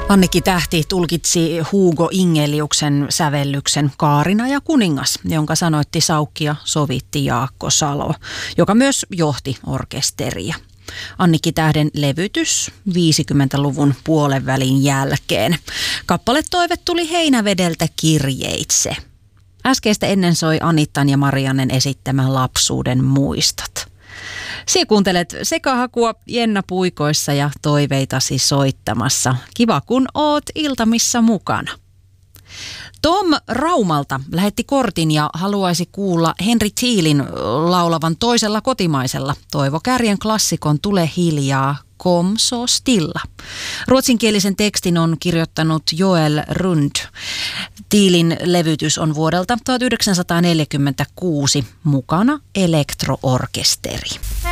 Annikki Tähti tulkitsi Hugo Ingeliuksen sävellyksen Kaarina ja kuningas, jonka sanoitti Saukki ja sovitti Jaakko Salo, joka myös johti orkesteria. Annikki Tähden levytys 50-luvun puolenvälin jälkeen. Kappaletoive tuli Heinävedeltä kirjeitse. Äskeistä ennen soi Anittan ja Mariannen esittämän Lapsuuden muistot. Sinä kuuntelet Sekahakua Jenna puikoissa ja toiveitasi soittamassa. Kiva kun oot Iltamissa mukana. Tom Raumalta lähetti kortin ja haluaisi kuulla Henry Thielin laulavan toisella kotimaisella Toivo Kärjen klassikon Tule hiljaa, Kom så stilla. Ruotsinkielisen tekstin on kirjoittanut Joel Rund. Thielin levytys on vuodelta 1946, mukana elektroorkesteri.